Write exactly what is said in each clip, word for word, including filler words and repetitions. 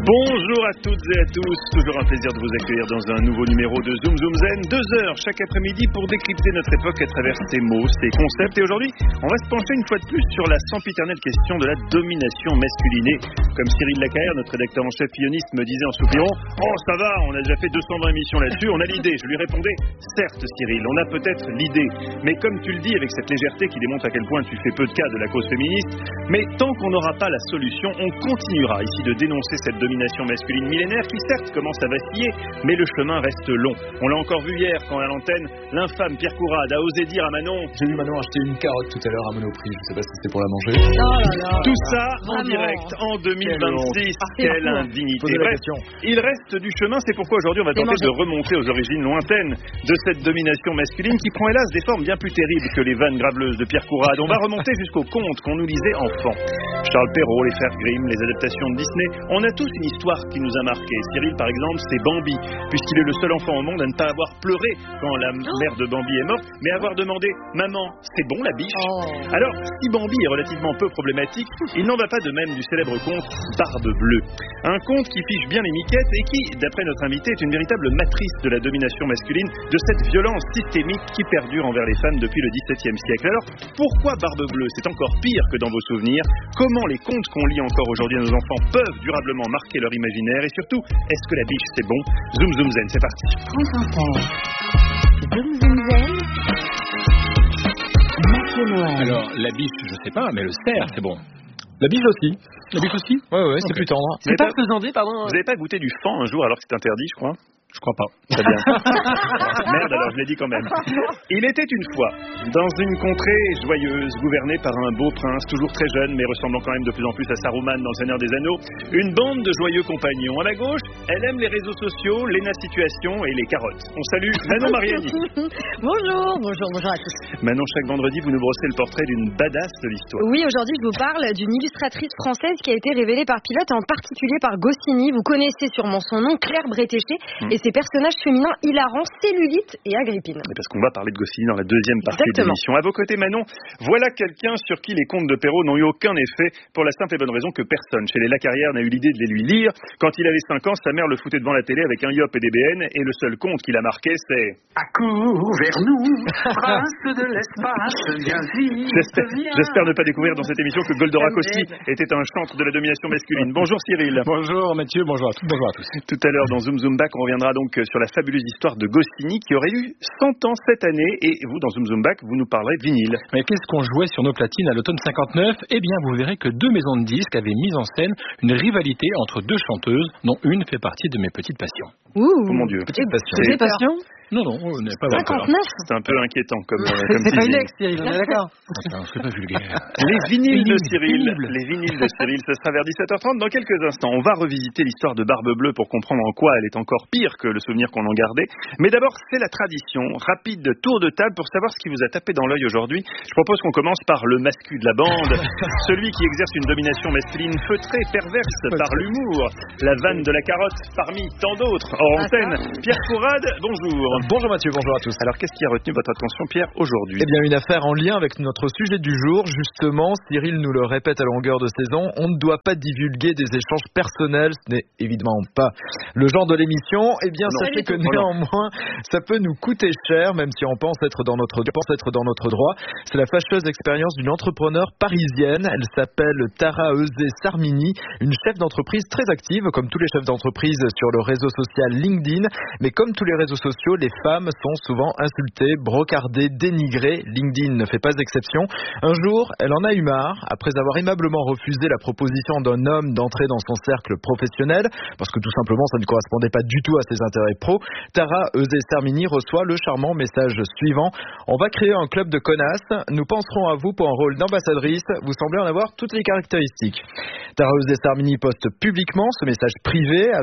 Bonjour à toutes et à tous, toujours un plaisir de vous accueillir dans un nouveau numéro de Zoom Zoom Zen, deux heures chaque après-midi pour décrypter notre époque à travers ses mots, ses concepts. Et aujourd'hui, on va se pencher une fois de plus sur la sempiternelle question de la domination masculine. Et comme Cyril Lacaire, notre rédacteur en chef pioniste, me disait en soupirant « Oh ça va, on a déjà fait deux cent vingt émissions là-dessus, on a l'idée ». Je lui répondais « Certes Cyril, on a peut-être l'idée, mais comme tu le dis avec cette légèreté qui démontre à quel point tu fais peu de cas de la cause féministe, mais tant qu'on n'aura pas la solution, on continuera ici de dénoncer cette domination masculine millénaire qui certes commence à vaciller, mais le chemin reste long. On l'a encore vu hier quand à l'antenne, l'infâme Pierre Courade a osé dire à Manon « J'ai vu Manon acheter une carotte tout à l'heure à Monoprix, je sais pas si c'était pour la manger. » Oh là là. Tout ça Vraiment. en direct en deux mille vingt-six, Quelle quelle indignité. Posez la Bref, question. il reste du chemin, c'est pourquoi aujourd'hui on va tenter de remonter aux origines lointaines de cette domination masculine qui prend hélas des formes bien plus terribles que les vannes graveleuses de Pierre Courade. On va remonter jusqu'aux contes qu'on nous lisait enfants. Charles Perrault, les frères Grimm, les adaptations de Disney, on a tous une histoire qui nous a marqué. Cyril par exemple, c'est Bambi, puisqu'il est le seul enfant au monde à ne pas avoir pleuré quand la mère de Bambi est morte, mais avoir demandé « Maman, c'est bon la biche ?» Oh. Alors, si Bambi est relativement peu problématique, il n'en va pas de même du célèbre conte Barbe Bleue. Un conte qui fiche bien les miquettes et qui, d'après notre invité, est une véritable matrice de la domination masculine, de cette violence systémique qui perdure envers les femmes depuis le dix-septième siècle. Alors, pourquoi Barbe Bleue? C'est encore pire que dans vos souvenirs. Comment les contes qu'on lit encore aujourd'hui à nos enfants peuvent durablement marquer leur imaginaire? Et surtout, est-ce que la biche c'est bon? Zoom Zoom Zen, c'est parti. France Inter. Zoom Zoom Zen. Mathieu Noël. Alors, la biche, je sais pas, mais le cerf, c'est bon. La biche aussi. La biche aussi? Ouais, ouais, c'est Okay. plus tendre. C'est pas faisandé, pardon. Vous n'avez pas goûté du fan un jour alors que c'est interdit, je crois? Je crois pas. Très bien. Merde, alors je l'ai dit quand même. Il était une fois, dans une contrée joyeuse, gouvernée par un beau prince, toujours très jeune, mais ressemblant quand même de plus en plus à Saruman dans Le Seigneur des Anneaux, une bande de joyeux compagnons. À la gauche, elle aime les réseaux sociaux, l'E N A Situation et les carottes. On salue Manon Mariani. Bonjour, bonjour, bonjour à tous. Manon, chaque vendredi, vous nous brossez le portrait d'une badass de l'histoire. Oui, aujourd'hui, je vous parle d'une illustratrice française qui a été révélée par Pilote, en particulier par Goscinny. Vous connaissez sûrement son nom, Claire Bretéché, mmh. et ses personnages féminins hilarants, Cellulite et Agrippine. Parce qu'on va parler de Goscinny dans la deuxième partie Exactement. de l'émission. À vos côtés, Manon, voilà quelqu'un sur qui les contes de Perrault n'ont eu aucun effet, pour la simple et bonne raison que personne chez les Lacarrière n'a eu l'idée de les lui lire. Quand il avait cinq ans, sa mère le foutait devant la télé avec un yop et des B N, et le seul conte qu'il a marqué, c'est... Accours vers nous, prince de l'espace, viens vite, J'espère, viens. j'espère ne pas découvrir dans cette émission que Goldorak aussi était un chantre de la domination masculine. Bonjour Cyril. Bonjour Mathieu, bonjour à tous, bonjour à tous. Tout à l'heure dans Zoom Zoom Back, on reviendra donc sur la fabuleuse histoire de Goscinny qui aurait eu cent ans cette année, et vous dans Zoom Zoom Back, vous nous parlerez de vinyle. Mais qu'est-ce qu'on jouait sur nos platines à l'automne cinquante-neuf? Eh bien, vous verrez que deux maisons de disques avaient mis en scène une rivalité entre deux chanteuses, dont une fait partie de mes petites passions. Ouh, Oh mon Dieu. Petite passion. J'ai peur. Non, non, on n'est pas d'accord. cinquante-neuf. C'est un peu inquiétant comme, euh, comme C'est pas une teasing. ex, Cyril, on est d'accord. Attends, c'est pas vulgaire. Les vinyles de Pénible, Cyril, pénible. les vinyles de Cyril, ce sera vers dix-sept heures trente. Dans quelques instants, on va revisiter l'histoire de Barbe Bleue pour comprendre en quoi elle est encore pire que le souvenir qu'on en gardait. Mais d'abord, c'est la tradition. Rapide tour de table pour savoir ce qui vous a tapé dans l'œil aujourd'hui. Je propose qu'on commence par le mascu de la bande, celui qui exerce une domination masculine feutrée, perverse par l'humour, la vanne de la carotte parmi tant d'autres. Hors antenne, Pierre Courade, bonjour. Bonjour Mathieu, bonjour à tous. Alors, qu'est-ce qui a retenu votre attention, Pierre, aujourd'hui? Eh bien, une affaire en lien avec notre sujet du jour. Justement, Cyril nous le répète à longueur de saison, on ne doit pas divulguer des échanges personnels. Ce n'est évidemment pas le genre de l'émission. Eh bien, Non. sachez que Oh non. néanmoins, ça peut nous coûter cher, même si on pense être dans notre, pense être dans notre droit. C'est la fâcheuse expérience d'une entrepreneur parisienne. Elle s'appelle Tara Euzé Sarmini, une chef d'entreprise très active, comme tous les chefs d'entreprise sur le réseau social LinkedIn. Mais comme tous les réseaux sociaux, les femmes sont souvent insultées, brocardées, dénigrées. LinkedIn ne fait pas exception. Un jour, elle en a eu marre, après avoir aimablement refusé la proposition d'un homme d'entrer dans son cercle professionnel, parce que tout simplement ça ne correspondait pas du tout à ses intérêts pro. Tara Euzé Sarmini reçoit le charmant message suivant: on va créer un club de connasses, nous penserons à vous pour un rôle d'ambassadrice, vous semblez en avoir toutes les caractéristiques. Tara Euzé Sarmini poste publiquement ce message privé avec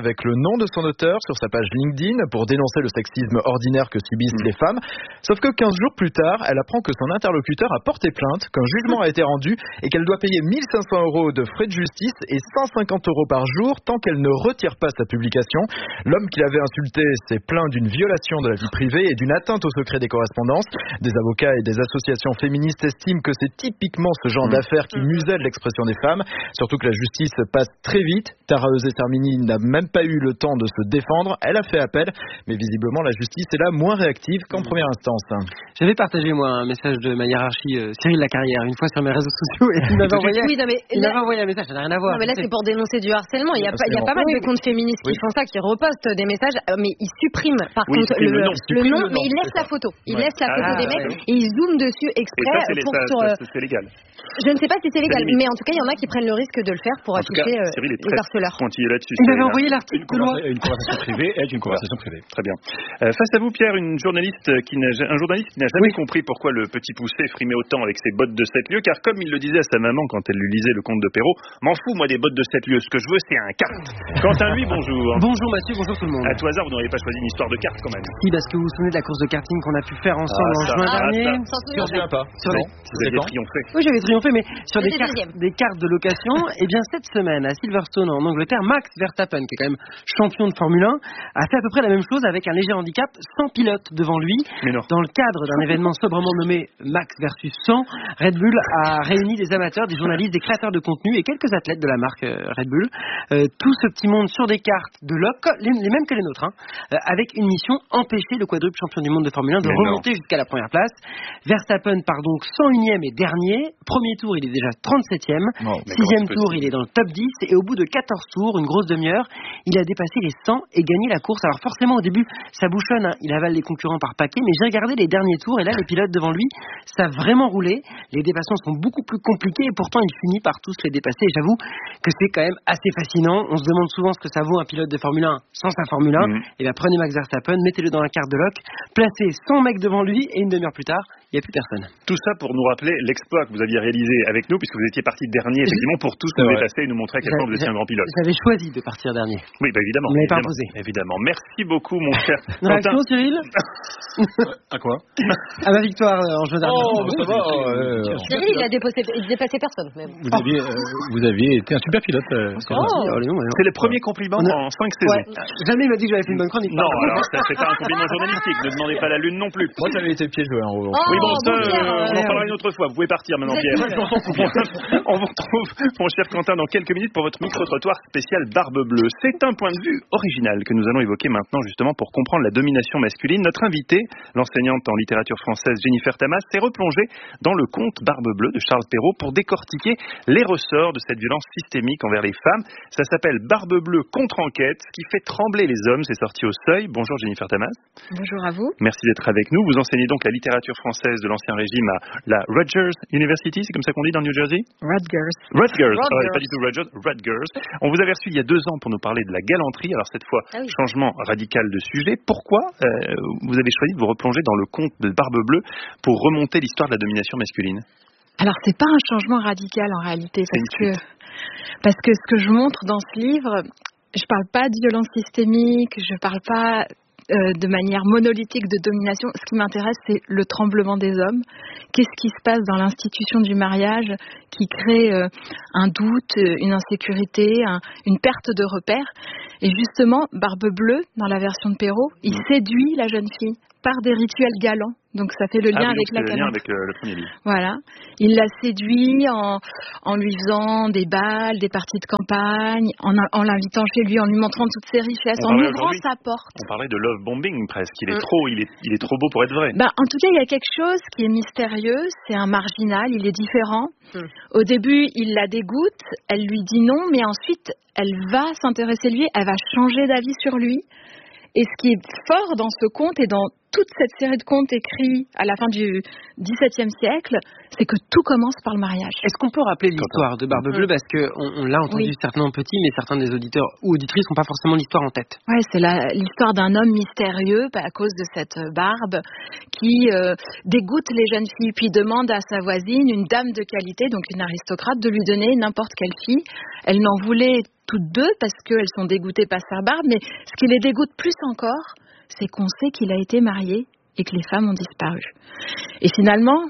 avec le nom de son auteur sur sa page LinkedIn pour dénoncer le sexisme ordinaire que subissent mmh. les femmes. Sauf que quinze jours plus tard, elle apprend que son interlocuteur a porté plainte, qu'un jugement a été rendu et qu'elle doit payer mille cinq cents euros de frais de justice et cent cinquante euros par jour tant qu'elle ne retire pas sa publication. L'homme qui l'avait insulté s'est plaint d'une violation de la vie privée et d'une atteinte au secret des correspondances. Des avocats et des associations féministes estiment que c'est typiquement ce genre mmh. d'affaires qui muselle l'expression des femmes. Surtout que la justice passe très vite. Tara Euzet-Sarmini n'a même pas eu le temps de se défendre. Elle a fait appel, mais visiblement la justice est là moins réactive qu'en première instance. J'avais partagé moi un message de ma hiérarchie, euh, Cyril Lacarrière, une fois sur mes réseaux sociaux et il m'avait envoyé, oui, non, mais il là... m'avait envoyé un message, ça n'a rien à voir. Non, mais là c'est pour dénoncer du harcèlement. Il y a, pas, il y a pas mal de comptes féministes oui. qui font ça, qui repostent des messages, mais ils suppriment par oui, contre le, le nom, le nom mais ils laissent la photo. Ils ouais. laissent la photo ah, des mecs ouais. et ils zooment dessus exprès ça, pour ça, sur. Ça, c'est légal. Je ne sais pas si c'est légal, mais en tout cas, il y en a qui prennent le risque de le faire pour en afficher cas, Cyril est les harceleurs. Là-dessus, il m'avait envoyé l'article de loi. Une conversation privée est une conversation privée. Très bien. Euh, face à vous, Pierre, une journaliste qui n'a, un journaliste qui n'a jamais oui. compris pourquoi le petit poussé frimait autant avec ses bottes de sept lieues, car comme il le disait à sa maman quand elle lui lisait le conte de Perrault, m'en fous moi des bottes de sept lieues, ce que je veux c'est un kart. Quentin, lui, bonjour. Bonjour Mathieu, bonjour tout le monde. À tout hasard, vous n'auriez pas choisi une histoire de carte quand même? Si, parce que vous vous souvenez de la course de karting qu'on a pu faire ensemble ah, en juin ah, dernier. Ça, sur des, pas. Sur non, les, vous aviez triomphé. Oui, j'avais triomphé, mais sur des cartes, des cartes de location, et bien cette semaine à Silverstone en Angleterre, Max Verstappen, qui est quand même champion de Formule un, a fait à peu près la même chose avec un léger handicap, cent pilotes devant lui. Dans le cadre d'un événement sobrement nommé Max versus cent, Red Bull a réuni des amateurs, des journalistes, des créateurs de contenu et quelques athlètes de la marque Red Bull. Euh, tout ce petit monde sur des cartes de loc, les, les mêmes que les nôtres, hein, euh, avec une mission, empêcher le quadruple champion du monde de Formule un de mais remonter non. jusqu'à la première place. Verstappen part donc cent unième et dernier. Premier tour, il est déjà trente-septième. Non, Sixième tour, il est dans le top dix. Et au bout de quatorze tours, une grosse demi-heure, il a dépassé les cent et gagné la course. Alors forcément, au début, ça bouchonne, hein, il avale les concurrents par paquet, mais j'ai regardé les derniers tours et là, les pilotes devant lui, ça a vraiment roulé. Les dépassements sont beaucoup plus compliqués et pourtant, il finit par tous les dépasser. Et j'avoue que c'est quand même assez fascinant. On se demande souvent ce que ça vaut un pilote de Formule un sans sa Formule un. Mmh. Et bien, prenez Max Verstappen, mettez-le dans la carte de loc, placez cent mecs devant lui et une demi-heure plus tard, il n'y a plus personne. Tout ça pour nous rappeler l'exploit que vous aviez réalisé avec nous, puisque vous étiez parti dernier, effectivement, pour tous nous dépasser et nous montrer à quel point vous étiez un grand pilote. J'avais choisi de partir dernier. Oui, bah évidemment. Vous ne m'avez pas imposé. imposé. Évidemment. Merci beaucoup, mon cher. Réaction, Cyril? À quoi? À ma victoire en juin dernier. Oh, ça va. Euh, Cyril, il a dépassé, il dépassé personne. Mais... Vous, aviez, euh, vous aviez été un super pilote. Euh, oh. C'est le premier compliment a... en cinq saisons. Ouais. Jamais il m'a dit que j'avais fait une bonne chronique. Non, alors ça c'est pas un compliment journalistique. Ne demandez pas la lune non plus. Moi, j'avais été piégé. Hein, oh, oui, bon, ça, bon Pierre, euh, on en parlera une autre fois. Vous pouvez partir maintenant, Pierre. On vous retrouve, mon cher Quentin, dans quelques minutes pour votre micro-trottoir spécial Barbe Bleue. C'est un point de vue original que nous allons évoquer maintenant, justement, pour comprendre la domination masculine. Notre invitée, l'enseignante en littérature française Jennifer Tamas, s'est replongée dans le conte Barbe Bleue de Charles Perrault pour décortiquer les ressorts de cette violence systémique envers les femmes. Ça s'appelle Barbe Bleue contre-enquête, ce qui fait trembler les hommes. C'est sorti au Seuil. Bonjour Jennifer Tamas. Bonjour à vous. Merci d'être avec nous. Vous enseignez donc la littérature française de l'Ancien Régime à la Rutgers University, c'est comme ça qu'on dit dans le New Jersey? Rutgers. Rutgers, Rutgers. Oh, pas du tout Rutgers, Rutgers. On vous avait reçu il y a deux ans pour nous parler de la galanterie. Alors cette fois, ah oui. changement radical de sujet. Pourquoi euh, vous avez choisi de vous replonger dans le conte de Barbe Bleue pour remonter l'histoire de la domination masculine? Alors c'est pas un changement radical en réalité, parce que parce que ce que je montre dans ce livre, je parle pas de violence systémique, je parle pas euh, de manière monolithique de domination. Ce qui m'intéresse, c'est le tremblement des hommes. Qu'est-ce qui se passe dans l'institution du mariage qui crée euh, un doute, une insécurité, un, une perte de repères. Et justement, Barbe Bleue, dans la version de Perrault, il séduit la jeune fille par des rituels galants. Donc ça fait le lien ah, avec la le lien avec le, le premier livre. Voilà. Il la séduit en, en lui faisant des balles, des parties de campagne, en, en l'invitant chez lui, en lui montrant toutes ses richesses, en ouvrant sa porte. On parlait de love bombing presque. Il est mmh. trop, il est, il est trop beau pour être vrai. Bah, en tout cas, il y a quelque chose qui est mystérieux. C'est un marginal. Il est différent. Mmh. Au début, il la dégoûte. Elle lui dit non, mais ensuite, elle va s'intéresser à lui. Elle va changer d'avis sur lui. Et ce qui est fort dans ce conte et dans toute cette série de contes écrits à la fin du dix-septième siècle, c'est que tout commence par le mariage. Est-ce qu'on peut rappeler l'histoire de Barbe Bleue? Parce qu'on on, l'a entendu oui. certainement petit, mais certains des auditeurs ou auditrices n'ont pas forcément l'histoire en tête. Oui, c'est la, l'histoire d'un homme mystérieux à cause de cette barbe qui euh, dégoûte les jeunes filles, puis demande à sa voisine, une dame de qualité, donc une aristocrate, de lui donner n'importe quelle fille. Elle n'en voulait toutes deux parce qu'elles sont dégoûtées par sa barbe, mais ce qui les dégoûte plus encore, c'est qu'on sait qu'il a été marié et que les femmes ont disparu. Et finalement,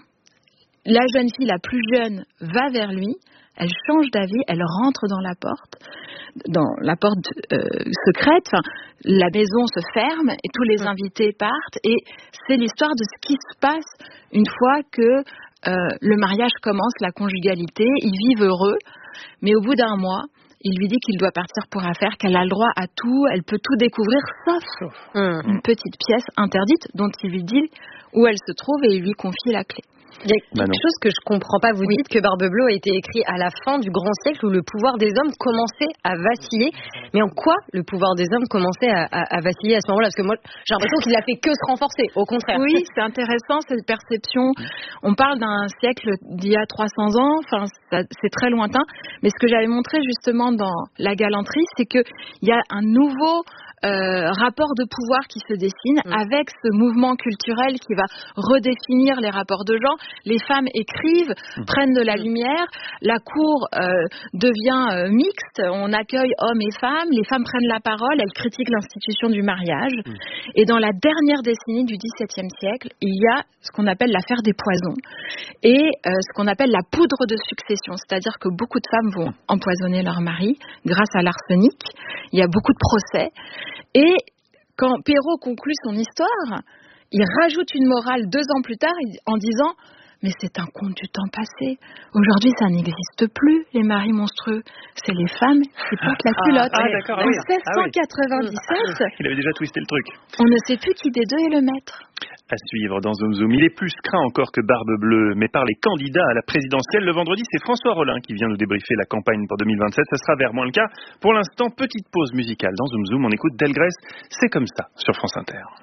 la jeune fille la plus jeune va vers lui, elle change d'avis, elle rentre dans la porte, dans la porte euh, secrète, enfin, la maison se ferme et tous les invités partent et c'est l'histoire de ce qui se passe une fois que euh, le mariage commence, la conjugalité, ils vivent heureux, mais au bout d'un mois, il lui dit qu'il doit partir pour affaires, qu'elle a le droit à tout, elle peut tout découvrir sauf mmh. une petite pièce interdite dont il lui dit où elle se trouve et il lui confie la clé. Il y a quelque bah chose que je comprends pas. Vous oui. dites que Barbe Bleue a été écrit à la fin du grand siècle où le pouvoir des hommes commençait à vaciller. Mais en quoi le pouvoir des hommes commençait à, à, à vaciller à ce moment-là? Parce que moi, j'ai l'impression qu'il a fait que se renforcer, au contraire. Oui, c'est intéressant cette perception. On parle d'un siècle d'il y a trois cents ans, enfin, ça, c'est très lointain. Mais ce que j'avais montré justement dans La Galanterie, c'est qu'il y a un nouveau Euh, rapport de pouvoir qui se dessine mmh. avec ce mouvement culturel qui va redéfinir les rapports de genre. Les femmes écrivent, mmh. prennent de la lumière, la cour euh, devient euh, mixte, on accueille hommes et femmes, les femmes prennent la parole, elles critiquent l'institution du mariage. Mmh. Et dans la dernière décennie du dix-septième siècle, il y a ce qu'on appelle l'affaire des poisons et euh, ce qu'on appelle la poudre de succession, c'est-à-dire que beaucoup de femmes vont empoisonner leur mari grâce à l'arsenic. Il y a beaucoup de procès. Et quand Perrault conclut son histoire, il rajoute une morale deux ans plus tard en disant « Mais c'est un conte du temps passé. Aujourd'hui, ça n'existe plus, les maris monstrueux. C'est les femmes qui portent la culotte. Ah, ah, d'accord, en oui. seize cent quatre-vingt-dix-sept, ah, oui. Il avait déjà twisté le truc. On ne sait plus qui des deux est le maître. À suivre dans Zoom Zoom. Il est plus craint encore que Barbe Bleue, mais par les candidats à la présidentielle. Le vendredi, c'est François Rollin qui vient nous débriefer la campagne pour deux mille vingt-sept. Ce sera vers moins le cas. Pour l'instant, petite pause musicale dans Zoom Zoom. On écoute Delgrès, c'est comme ça, sur France Inter.